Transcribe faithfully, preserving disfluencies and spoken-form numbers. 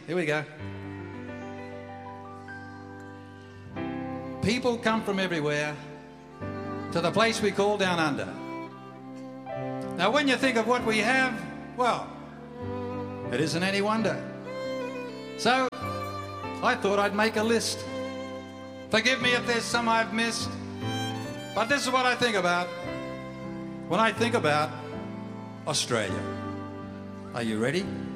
Here we go. People come from everywhere to the place we call Down Under. Now, when you think of what we have, well, it isn't any wonder. So, I thought I'd make a list. Forgive me if there's some I've missed, but this is what I think about when I think about Australia. Are you ready?